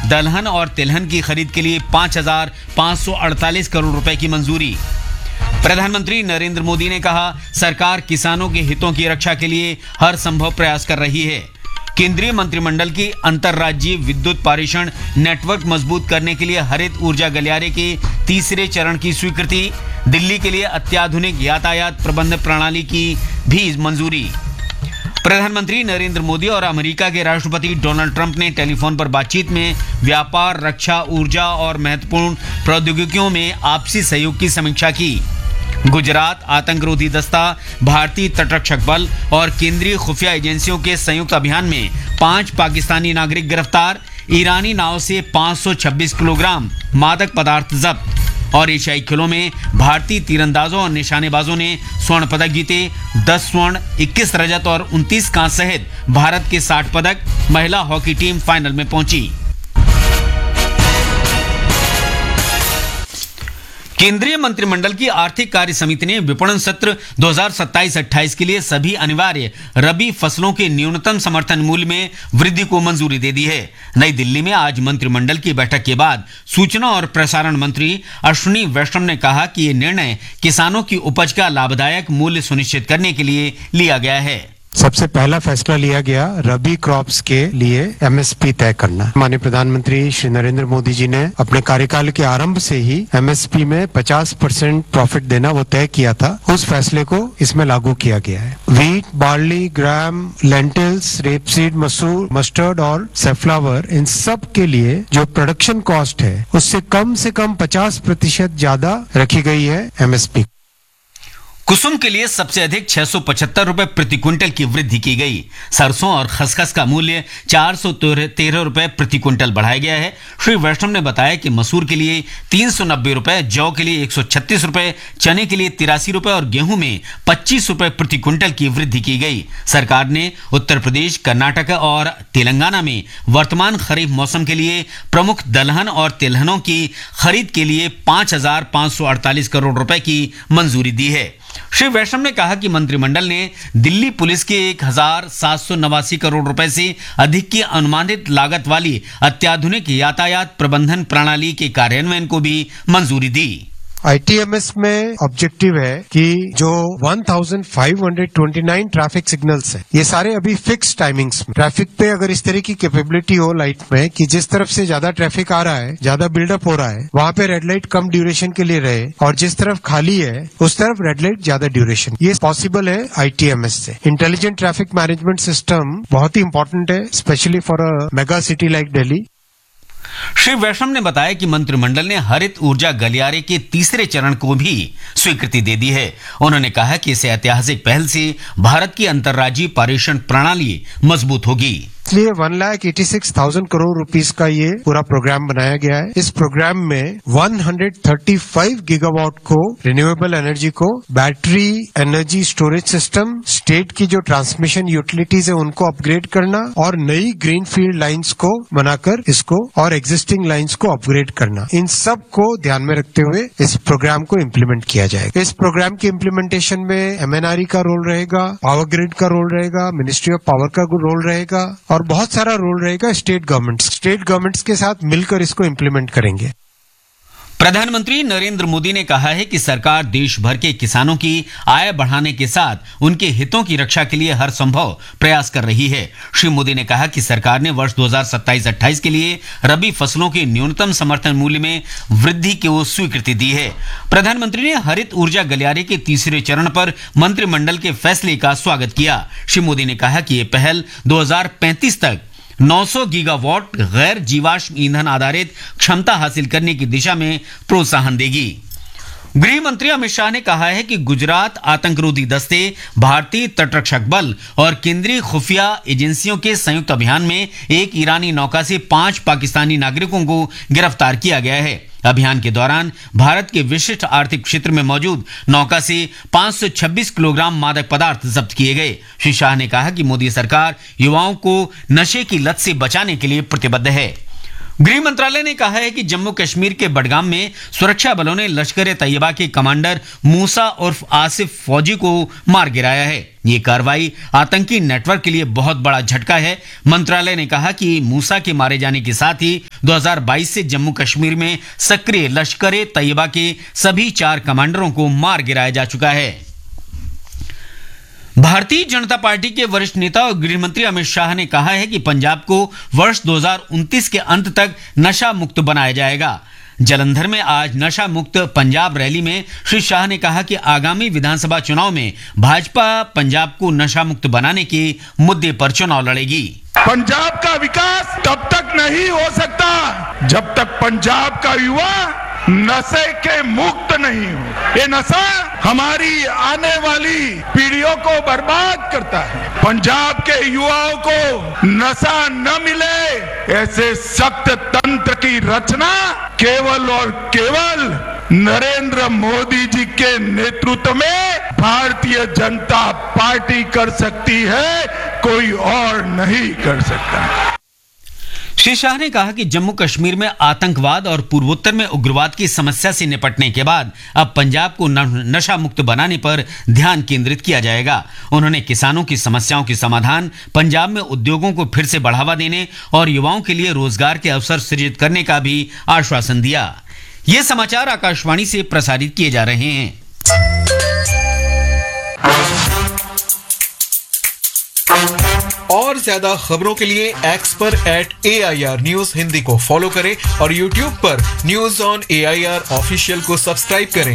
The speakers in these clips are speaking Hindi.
दलहन और तिलहन की खरीद के लिए 5,548 करोड़ रुपए की मंजूरी। प्रधानमंत्री नरेंद्र मोदी ने कहा, सरकार किसानों के हितों की रक्षा के लिए हर संभव प्रयास कर रही है। केंद्रीय मंत्रिमंडल की अंतरराज्यीय विद्युत पारेषण नेटवर्क मजबूत करने के लिए हरित ऊर्जा गलियारे के तीसरे चरण की स्वीकृति। दिल्ली के लिए अत्याधुनिक यातायात प्रबंध प्रणाली की भी मंजूरी। प्रधानमंत्री नरेंद्र मोदी और अमेरिका के राष्ट्रपति डोनाल्ड ट्रंप ने टेलीफोन पर बातचीत में व्यापार, रक्षा, ऊर्जा और महत्वपूर्ण प्रौद्योगिकियों में आपसी सहयोग की समीक्षा की। गुजरात आतंकरोधी दस्ता, भारतीय तटरक्षक बल और केंद्रीय खुफिया एजेंसियों के संयुक्त अभियान में 5 पाकिस्तानी नागरिक गिरफ्तार। ईरानी नाव से 526 किलोग्राम मादक पदार्थ जब्त। और एशियाई खेलों में भारतीय तीरंदाजों और निशानेबाजों ने स्वर्ण पदक जीते। 10 स्वर्ण, 21 रजत और 29 कांस्य सहित भारत के 60 पदक। महिला हॉकी टीम फाइनल में पहुंची। केंद्रीय मंत्रिमंडल की आर्थिक कार्य समिति ने विपणन सत्र 2027-28 के लिए सभी अनिवार्य रबी फसलों के न्यूनतम समर्थन मूल्य में वृद्धि को मंजूरी दे दी है। नई दिल्ली में आज मंत्रिमंडल की बैठक के बाद सूचना और प्रसारण मंत्री अश्विनी वैष्णव ने कहा कि ये निर्णय किसानों की उपज का लाभदायक मूल्य सुनिश्चित करने के लिए लिया गया है। सबसे पहला फैसला लिया गया रबी क्रॉप्स के लिए एमएसपी तय करना। माननीय प्रधानमंत्री श्री नरेंद्र मोदी जी ने अपने कार्यकाल के आरंभ से ही एमएसपी में 50% प्रॉफिट देना वो तय किया था। उस फैसले को इसमें लागू किया गया है। व्हीट, बार्ली, ग्राम, लेंटिल्स, रेपसीड, मसूर, मस्टर्ड और सेफ्लावर, इन सब के लिए जो प्रोडक्शन कॉस्ट है उससे कम से कम 50% ज्यादा रखी गई है एमएसपी। कुसुम के लिए सबसे अधिक 675 रुपए प्रति क्विंटल की वृद्धि की गई। सरसों और खसखस का मूल्य 413 रुपए प्रति क्विंटल बढ़ाया गया है। श्री वैष्णव ने बताया कि मसूर के लिए 390 रुपए, जौ के लिए 136 रुपए, चने के लिए 83 रुपए और गेहूं में 25 रुपए प्रति क्विंटल की वृद्धि की गई। सरकार ने उत्तर प्रदेश, कर्नाटक और तेलंगाना में वर्तमान खरीफ मौसम के लिए प्रमुख दलहन और तिलहनों की खरीद के लिए 5,548 करोड़ रुपए की मंजूरी दी है। श्री वैष्णव ने कहा कि मंत्रिमंडल ने दिल्ली पुलिस के 1,789 करोड़ रुपए से अधिक की अनुमानित लागत वाली अत्याधुनिक यातायात प्रबंधन प्रणाली के कार्यान्वयन को भी मंजूरी दी। आईटीएमएस में ऑब्जेक्टिव है कि जो 1529 ट्रैफिक सिग्नल्स हैं, ये सारे अभी फिक्स टाइमिंग्स में ट्रैफिक पे अगर इस तरह की कैपेबिलिटी हो लाइट में कि जिस तरफ से ज्यादा ट्रैफिक आ रहा है, ज्यादा बिल्डअप हो रहा है, वहां पे रेड लाइट कम ड्यूरेशन के लिए रहे और जिस तरफ खाली है उस तरफ रेड लाइट ज्यादा ड्यूरेशन, ये पॉसिबल है आईटीएमएस से। इंटेलिजेंट ट्रैफिक मैनेजमेंट सिस्टम बहुत ही इंपॉर्टेंट है, specially for a mega city like Delhi. Shri वैष्णव ने बताया कि मंत्रिमंडल ने हरित ऊर्जा गलियारे के तीसरे चरण को भी स्वीकृति दे दी है। उन्होंने कहा कि इस ऐतिहासिक पहल से भारत की अंतर्राज्यीय पारेषण प्रणाली मजबूत होगी। इसलिए 1,86,000 करोड़ रुपीस का ये पूरा प्रोग्राम बनाया गया है। इस प्रोग्राम में 135 गीगावाट को रिन्यूएबल एनर्जी को, battery energy storage system, state की जो ट्रांसमिशन यूटिलिटीज है उनको अपग्रेड करना और नई ग्रीन फील्ड लाइन्स को बनाकर इसको और एग्जिस्टिंग लाइन्स को अपग्रेड करना, इन सब को ध्यान में रखते हुए इस प्रोग्राम को इम्प्लीमेंट किया जाएगा। इस प्रोग्राम की इम्प्लीमेंटेशन में एमएनआरई का रोल रहेगा, पावर ग्रिड का रोल रहेगा, मिनिस्ट्री ऑफ पावर का रोल रहेगा और बहुत सारा रोल रहेगा स्टेट गवर्नमेंट्स के साथ मिलकर इसको इम्प्लीमेंट करेंगे। प्रधानमंत्री नरेंद्र मोदी ने कहा है कि सरकार देश भर के किसानों की आय बढ़ाने के साथ उनके हितों की रक्षा के लिए हर संभव प्रयास कर रही है। श्री मोदी ने कहा कि सरकार ने वर्ष 2027-28 के लिए रबी फसलों के न्यूनतम समर्थन मूल्य में वृद्धि को स्वीकृति दी है। प्रधानमंत्री ने हरित ऊर्जा गलियारे के तीसरे चरण पर मंत्रिमंडल के फैसले का स्वागत किया। श्री मोदी ने कहा कि यह पहल 2035 तक 900 गीगावाट गैर जीवाश्म ईंधन आधारित क्षमता हासिल करने की दिशा में प्रोत्साहन देगी। गृह मंत्री अमित शाह ने कहा है कि गुजरात आतंकरोधी दस्ते, भारतीय तटरक्षक बल और केंद्रीय खुफिया एजेंसियों के संयुक्त अभियान में एक ईरानी नौका से 5 पाकिस्तानी नागरिकों को गिरफ्तार किया गया है। अभियान के दौरान भारत के विशिष्ट आर्थिक क्षेत्र में मौजूद नौका से 526 किलोग्राम मादक पदार्थ जब्त किए गए। श्री शाह ने कहा कि मोदी सरकार युवाओं को नशे की लत से बचाने के लिए प्रतिबद्ध है। गृह मंत्रालय ने कहा है कि जम्मू कश्मीर के बडगाम में सुरक्षा बलों ने लश्कर तैयबा के कमांडर मूसा उर्फ आसिफ फौजी को मार गिराया है। ये कार्रवाई आतंकी नेटवर्क के लिए बहुत बड़ा झटका है। मंत्रालय ने कहा कि मूसा के मारे जाने के साथ ही 2022 से जम्मू कश्मीर में सक्रिय लश्कर तैयबा के सभी 4 कमांडरों को मार गिराया जा चुका है। भारतीय जनता पार्टी के वरिष्ठ नेता और गृह मंत्री अमित शाह ने कहा है कि पंजाब को वर्ष 2029 के अंत तक नशा मुक्त बनाया जाएगा। जालंधर में आज नशा मुक्त पंजाब रैली में श्री शाह ने कहा कि आगामी विधानसभा चुनाव में भाजपा पंजाब को नशा मुक्त बनाने के मुद्दे पर चुनाव लड़ेगी। पंजाब का विकास तब तक नहीं हो सकता जब तक पंजाब का युवा नशे के मुक्त नहीं हो। ये नशा हमारी आने वाली पीढ़ियों को बर्बाद करता है। पंजाब के युवाओं को नशा न मिले, ऐसे सख्त तंत्र की रचना केवल और केवल नरेंद्र मोदी जी के नेतृत्व में भारतीय जनता पार्टी कर सकती है, कोई और नहीं कर सकता। श्री शाह ने कहा कि जम्मू कश्मीर में आतंकवाद और पूर्वोत्तर में उग्रवाद की समस्या से निपटने के बाद अब पंजाब को नशा मुक्त बनाने पर ध्यान केंद्रित किया जाएगा। उन्होंने किसानों की समस्याओं के समाधान, पंजाब में उद्योगों को फिर से बढ़ावा देने और युवाओं के लिए रोजगार के अवसर सृजित करने का भी आश्वासन दिया। ये समाचार आकाशवाणी से प्रसारित किए जा रहे हैं। और ज्यादा खबरों के लिए एक्स पर @AIR News हिंदी को फॉलो करें और YouTube पर न्यूज ऑन AIR ऑफिशियल को सब्सक्राइब करें।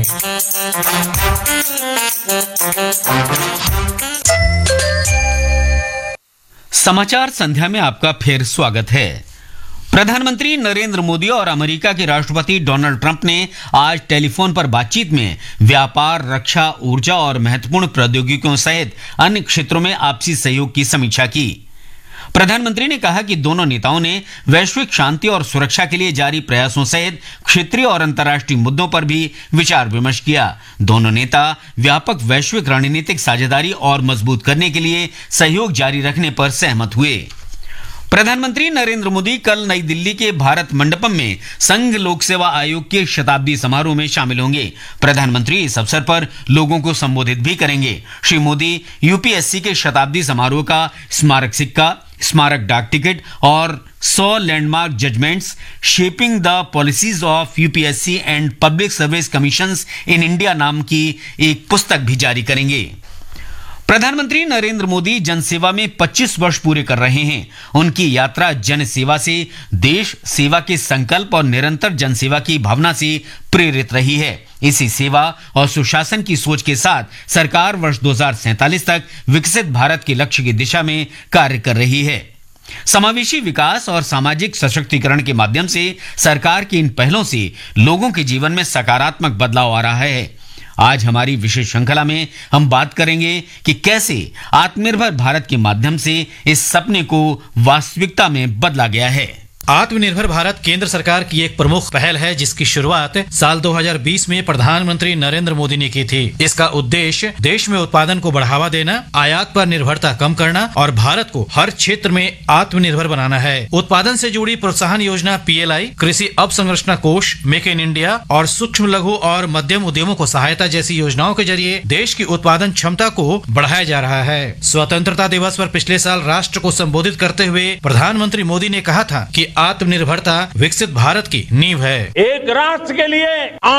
समाचार संध्या में आपका फिर स्वागत है। प्रधानमंत्री नरेंद्र मोदी और अमेरिका के राष्ट्रपति डोनाल्ड ट्रंप ने आज टेलीफोन पर बातचीत में व्यापार, रक्षा, ऊर्जा और महत्वपूर्ण प्रौद्योगिकियों सहित अन्य क्षेत्रों में आपसी सहयोग की समीक्षा की। प्रधानमंत्री ने कहा कि दोनों नेताओं ने वैश्विक शांति और सुरक्षा के लिए जारी प्रयासों सहित क्षेत्रीय और अंतर्राष्ट्रीय मुद्दों पर भी विचार विमर्श किया। दोनों नेता व्यापक वैश्विक रणनीतिक साझेदारी और मजबूत करने के लिए सहयोग जारी रखने पर सहमत हुए। प्रधानमंत्री नरेंद्र मोदी कल नई दिल्ली के भारत मंडपम में संघ लोक सेवा आयोग के शताब्दी समारोह में शामिल होंगे। प्रधानमंत्री इस अवसर पर लोगों को संबोधित भी करेंगे। श्री मोदी यूपीएससी के शताब्दी समारोह का स्मारक सिक्का, स्मारक डाक टिकट और 100 landmark judgments shaping the policies of UPSC and public service commissions in India नाम की एक पुस्तक भी जारी करेंगे। प्रधानमंत्री नरेंद्र मोदी जनसेवा में 25 वर्ष पूरे कर रहे हैं। उनकी यात्रा जन सेवा से देश सेवा के संकल्प और निरंतर जनसेवा की भावना से प्रेरित रही है। इसी सेवा और सुशासन की सोच के साथ सरकार वर्ष 2047 तक विकसित भारत के लक्ष्य की दिशा में कार्य कर रही है। समावेशी विकास और सामाजिक सशक्तिकरण के माध्यम से सरकार की इन पहलों से लोगों के जीवन में सकारात्मक बदलाव आ रहा है। आज हमारी विशेष श्रृंखला में हम बात करेंगे कि कैसे आत्मनिर्भर भारत के माध्यम से इस सपने को वास्तविकता में बदला गया है। आत्मनिर्भर भारत केंद्र सरकार की एक प्रमुख पहल है जिसकी शुरुआत साल 2020 में प्रधानमंत्री नरेंद्र मोदी ने की थी। इसका उद्देश्य देश में उत्पादन को बढ़ावा देना, आयात पर निर्भरता कम करना और भारत को हर क्षेत्र में आत्मनिर्भर बनाना है। उत्पादन से जुड़ी प्रोत्साहन योजना PLI, कृषि अवसंरचना कोष, मेक इन इंडिया और सूक्ष्म लघु और मध्यम उद्यमों को सहायता जैसी योजनाओं के जरिए देश की उत्पादन क्षमता को बढ़ाया जा रहा है। स्वतंत्रता दिवस पर पिछले साल राष्ट्र को संबोधित करते हुए प्रधानमंत्री मोदी ने कहा था कि आत्मनिर्भरता विकसित भारत की नींव है। एक राष्ट्र के लिए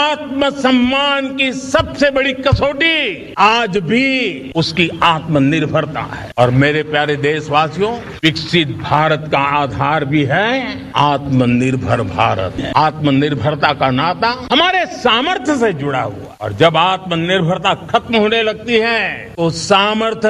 आत्मसम्मान की सबसे बड़ी कसौटी आज भी उसकी आत्मनिर्भरता है। और मेरे प्यारे देशवासियों, विकसित भारत का आधार भी है आत्मनिर्भर भारत। आत्मनिर्भरता का नाता हमारे सामर्थ्य से जुड़ा हुआ, और जब आत्मनिर्भरता खत्म होने लगती है तो सामर्थ्य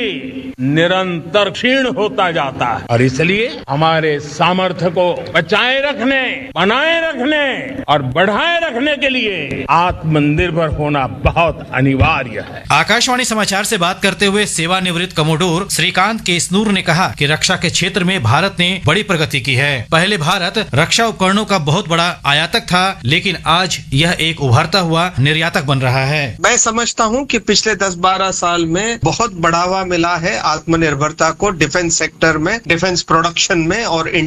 भी निरंतर क्षीण होता जाता है। और इसलिए हमारे सामर्थ्य को बचाए रखने, बनाए रखने और बढ़ाए रखने के लिए आत्मनिर्भर होना बहुत अनिवार्य है। आकाशवाणी समाचार से बात करते हुए सेवानिवृत्त कमोडोर श्रीकांत केसनूर ने कहा कि रक्षा के क्षेत्र में भारत ने बड़ी प्रगति की है। पहले भारत रक्षा उपकरणों का बहुत बड़ा आयातक था, लेकिन आज यह एक उभरता हुआ निर्यातक बन रहा है। मैं समझता हूं कि पिछले 10-12 साल में बहुत बढ़ावा मिला है आत्मनिर्भरता को डिफेंस सेक्टर में, डिफेंस प्रोडक्शन में और इंडिजिनाइजेशन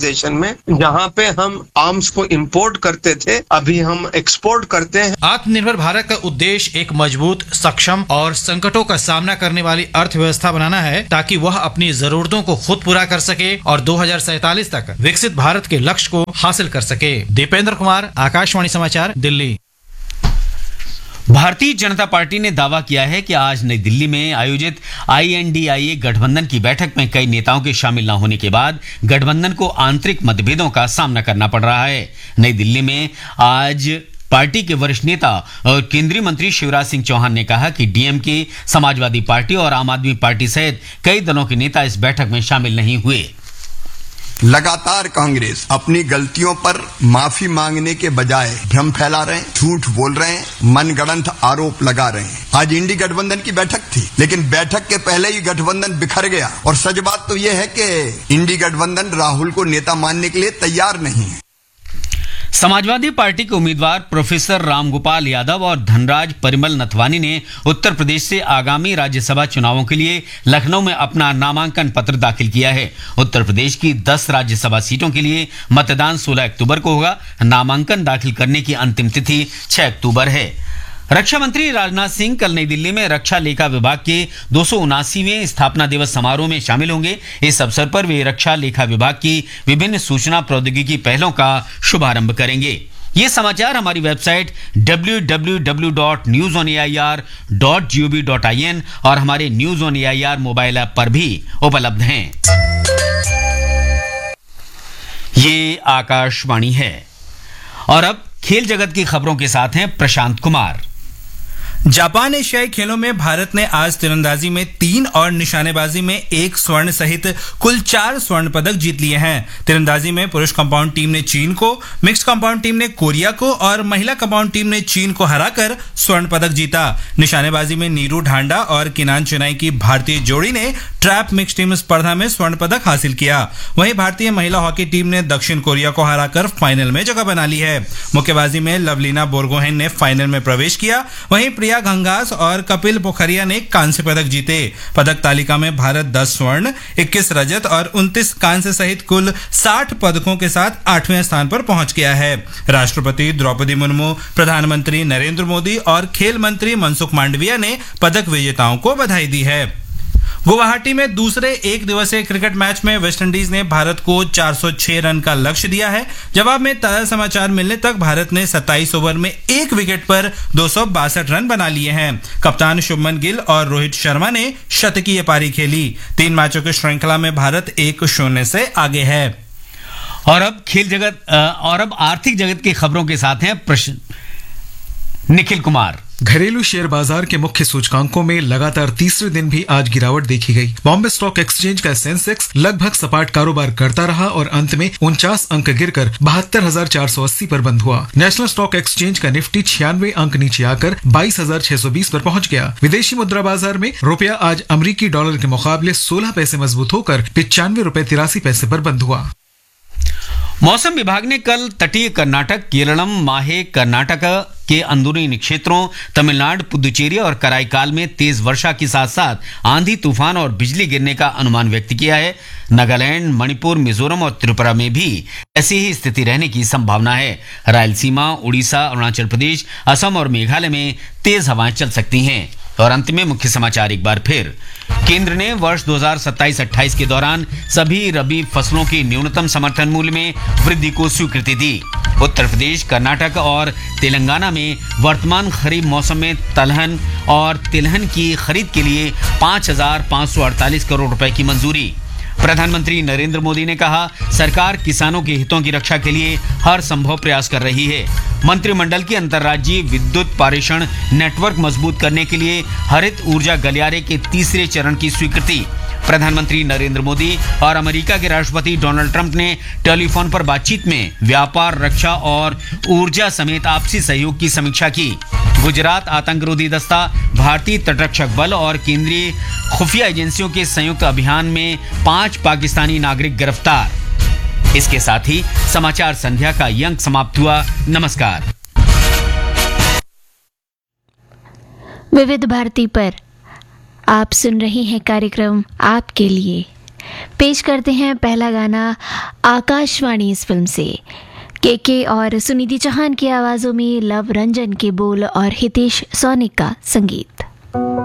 ग्लोबलाइजेशन में, जहाँ पे हम आर्म्स को इंपोर्ट करते थे, अभी हम एक्सपोर्ट करते हैं। आत्मनिर्भर भारत का उद्देश्य एक मजबूत, सक्षम और संकटों का सामना करने वाली अर्थव्यवस्था बनाना है, ताकि वह अपनी जरूरतों को खुद पूरा कर सके और 2047 तक विकसित भारत के लक्ष्य को हासिल कर सके। दीपेंद्र कुमार, आकाशवाणी समाचार, दिल्ली। भारतीय जनता पार्टी ने दावा किया है कि आज नई दिल्ली में आयोजित INDIA गठबंधन की बैठक में कई नेताओं के शामिल न होने के बाद गठबंधन को आंतरिक मतभेदों का सामना करना पड़ रहा है। नई दिल्ली में आज पार्टी के वरिष्ठ नेता और केंद्रीय मंत्री शिवराज सिंह चौहान ने कहा कि DMK, समाजवादी पार्टी और आम आदमी पार्टी सहित कई दलों के नेता इस बैठक में शामिल नहीं हुए। लगातार कांग्रेस अपनी गलतियों पर माफी मांगने के बजाय भ्रम फैला रहे हैं, झूठ बोल रहे हैं, मनगढ़ंत आरोप लगा रहे हैं। आज इंडी गठबंधन की बैठक थी, लेकिन बैठक के पहले ही गठबंधन बिखर गया। और सच बात तो यह है कि इंडी गठबंधन राहुल को नेता मानने के लिए तैयार नहीं है। समाजवादी पार्टी के उम्मीदवार प्रोफेसर रामगोपाल यादव और धनराज परिमल नथवानी ने उत्तर प्रदेश से आगामी राज्यसभा चुनावों के लिए लखनऊ में अपना नामांकन पत्र दाखिल किया है। उत्तर प्रदेश की 10 राज्यसभा सीटों के लिए मतदान 16 अक्टूबर को होगा। नामांकन दाखिल करने की अंतिम तिथि 6 अक्टूबर है। रक्षा मंत्री राजनाथ सिंह कल नई दिल्ली में रक्षा लेखा विभाग के 279वें स्थापना दिवस समारोह में शामिल होंगे। इस अवसर पर वे रक्षा लेखा विभाग की विभिन्न सूचना प्रौद्योगिकी पहलों का शुभारंभ करेंगे। ये समाचार हमारी वेबसाइट www.newsonair.gov.in और हमारे news on AIR mobile app पर भी उपलब्ध हैं। ये आकाशवाणी है और अब खेल जगत की खबरों के साथ हैं प्रशांत कुमार। जापान एशियाई खेलों में भारत ने आज तीरंदाजी में 3 और निशानेबाजी में 1 स्वर्ण सहित कुल 4 स्वर्ण पदक जीत लिए हैं। तीरंदाजी में पुरुष कंपाउंड टीम ने चीन को, मिक्स्ड कंपाउंड टीम ने कोरिया को और महिला कंपाउंड टीम ने चीन को हराकर स्वर्ण पदक जीता। निशानेबाजी में नीरू ढांडा और किनान चेनाई की भारतीय जोड़ी ने ट्रैप मिक्स टीम स्पर्धा में स्वर्ण पदक हासिल किया। वहीं भारतीय महिला हॉकी टीम ने दक्षिण कोरिया को हराकर फाइनल में जगह बना ली है। मुक्केबाजी में लवलीना बोरगोहेन ने फाइनल में प्रवेश किया। वहीं प्रिया घंगास और कपिल पोखरिया ने कांस्य पदक जीते। पदक तालिका में भारत 10 स्वर्ण, 21 रजत और 29 कांस्य सहित कुल 60 पदकों के साथ 8वें स्थान पर पहुंच गया है। राष्ट्रपति द्रौपदी मुर्मू, प्रधानमंत्री नरेंद्र मोदी और खेल मंत्री मनसुख मांडविया ने पदक विजेताओं को बधाई दी है। गुवाहाटी में दूसरे एक दिवसीय क्रिकेट मैच में वेस्टइंडीज ने भारत को 406 रन का लक्ष्य दिया है। जवाब में ताजा समाचार मिलने तक भारत ने 27 ओवर में 1 विकेट पर 262 रन बना लिए हैं। कप्तान शुभमन गिल और रोहित शर्मा ने शतकीय पारी खेली। 3 मैचों की श्रृंखला में भारत 1-0 से आगे है। और अब आर्थिक जगत की खबरों के साथ हैं निखिल कुमार। घरेलू शेयर बाजार के मुख्य सूचकांकों में लगातार तीसरे दिन भी आज गिरावट देखी गई। बॉम्बे स्टॉक एक्सचेंज का सेंसेक्स लगभग सपाट कारोबार करता रहा और अंत में 49 अंक गिरकर 72,480 पर बंद हुआ। नेशनल स्टॉक एक्सचेंज का निफ्टी 96 अंक नीचे आकर 22,620 पर पहुंच गया। विदेशी मुद्रा बाजार में रुपया आज अमेरिकी डॉलर के मुकाबले 16 पैसे मजबूत होकर 95 रुपए 83 पैसे पर बंद हुआ। मौसम विभाग ने कल तटीय कर्नाटक, केरलम, माहे कर्नाटक के अंदरूनी क्षेत्रों, तमिलनाडु, पुदुचेरी और कराईकाल में तेज वर्षा के साथ साथ आंधी, तूफान और बिजली गिरने का अनुमान व्यक्त किया है। नागालैंड, मणिपुर, मिजोरम और त्रिपुरा में भी ऐसी ही स्थिति रहने की संभावना है। रायलसीमा, उड़ीसा, अरुणाचल प्रदेश, असम और मेघालय में तेज हवाएं चल सकती हैं। और अंत में मुख्य समाचार एक बार फिर। केंद्र ने वर्ष 2027-28 के दौरान सभी रबी फसलों के न्यूनतम समर्थन मूल्य में वृद्धि को स्वीकृति दी। उत्तर प्रदेश, कर्नाटक और तेलंगाना में वर्तमान खरीफ मौसम में दलहन और तिलहन की खरीद के लिए 5,548 करोड़ रुपए की मंजूरी। प्रधानमंत्री नरेंद्र मोदी ने कहा, सरकार किसानों के हितों की रक्षा के लिए हर संभव प्रयास कर रही है। मंत्रिमंडल की अंतर्राज्यीय विद्युत पारेषण नेटवर्क मजबूत करने के लिए हरित ऊर्जा गलियारे के तीसरे चरण की स्वीकृति। प्रधानमंत्री नरेंद्र मोदी और अमेरिका के राष्ट्रपति डोनाल्ड ट्रंप ने टेलीफोन पर बातचीत में व्यापार, रक्षा और ऊर्जा समेत आपसी सहयोग की समीक्षा की। गुजरात आतंकरोधी दस्ता, भारतीय तटरक्षक बल और केंद्रीय खुफिया एजेंसियों के संयुक्त अभियान में 5 पाकिस्तानी नागरिक गिरफ्तार। इसके साथ ही समाचार संध्या का ये अंक समाप्त हुआ। नमस्कार। विविध भारती पर आप सुन रहे हैं कार्यक्रम आपके लिए। पेश करते हैं पहला गाना आकाशवाणी इस फिल्म से। के और सुनिधि चौहान की आवाज़ों में लव रंजन के बोल और हितेश सोनिक का संगीत।